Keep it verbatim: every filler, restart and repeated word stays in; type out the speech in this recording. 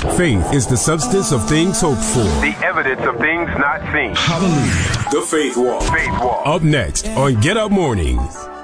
Faith is the substance of things hoped for, the evidence of things not seen. Hallelujah. The Faith Walk. Faith Walk. Up next on Get Up Mornings.